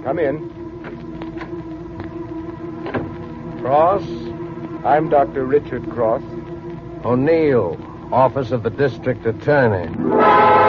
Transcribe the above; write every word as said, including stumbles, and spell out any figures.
Come in. Cross. I'm Doctor Richard Cross. O'Neill, Office of the District Attorney.